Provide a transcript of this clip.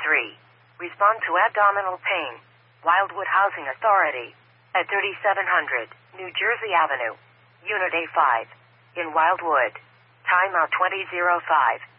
Respond to abdominal pain. Wildwood Housing Authority. At 3700 New Jersey Avenue. Unit A5. In Wildwood. Timeout 2005.